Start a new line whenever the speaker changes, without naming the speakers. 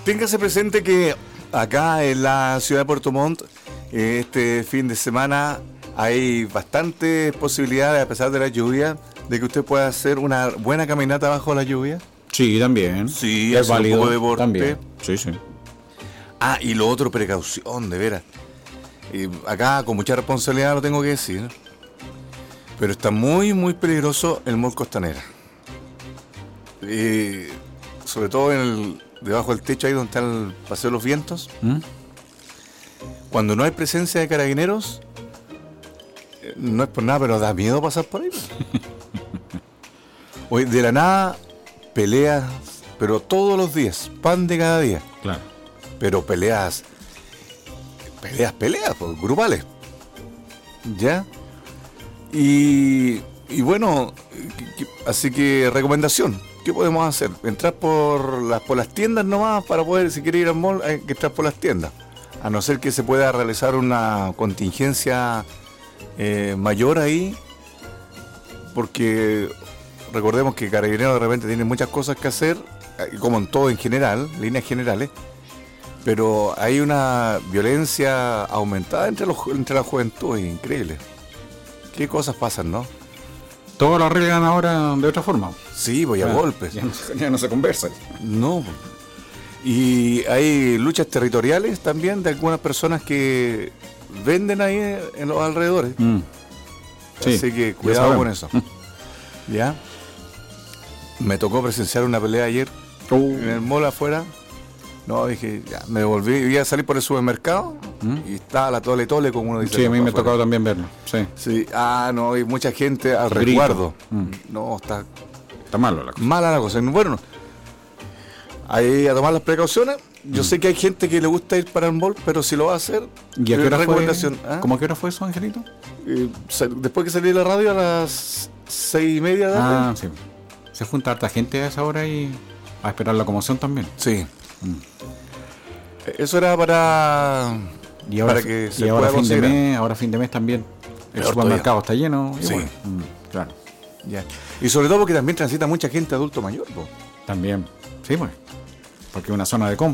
Téngase presente que acá en la ciudad de Puerto Montt, este fin de semana, hay bastantes posibilidades, a pesar de la lluvia, de que usted pueda hacer una buena caminata bajo la lluvia.
Sí, también.
Sí,
es válido.
Un poco de deporte.
También. Sí, sí.
Ah, y lo otro, precaución, de veras. Acá, con mucha responsabilidad, lo tengo que decir. Pero está muy, muy peligroso el Mall Costanera. Sobre todo debajo del techo, ahí donde está el Paseo de los Vientos. Cuando no hay presencia de carabineros, no es por nada, pero da miedo pasar por ahí. Hoy, de la nada, peleas, pero todos los días, pan de cada día.
Claro.
Pero peleas, pues, grupales. ¿Ya? Y bueno, así que recomendación, ¿qué podemos hacer? Entrar por las tiendas nomás para poder, si quiere ir al mall, hay que entrar por las tiendas. A no ser que se pueda realizar una contingencia mayor ahí, porque recordemos que Carabineros de repente tiene muchas cosas que hacer, como en todo en general, líneas generales, pero hay una violencia aumentada entre la juventud, es increíble. ¿Qué cosas pasan, no?
Todo lo arreglan ahora de otra forma.
Sí, voy a golpes.
Ya no se conversa.
No. Y hay luchas territoriales también de algunas personas que venden ahí en los alrededores.
Sí,
así que cuidado con eso. ¿Ya? Me tocó presenciar una pelea ayer en el mall afuera. No, dije, ya, me volví, iba a salir por el supermercado y estaba la tole como uno dice.
Sí, a mí me tocó también verlo. Sí.
Sí, no, hay mucha gente al resguardo. No, está
malo la cosa.
Mala la cosa. Bueno, ahí a tomar las precauciones. Yo sé que hay gente que le gusta ir para el mall, pero si lo va a hacer,
¿y a qué hora
recomendación?
fue? ¿Cómo a qué hora fue eso, Angelito?
Después que salí de la radio a las 6:30 de la tarde.
Sí. Se junta harta gente a esa hora y a esperar la conmoción también.
Sí. Eso era para que se pueda conseguir.
Ahora fin de mes también. El
Peor
supermercado está lleno.
Sí.
Claro.
Ya. Y sobre todo porque también transita mucha gente adulto mayor, po.
También. Sí, pues. Porque es una zona de compra.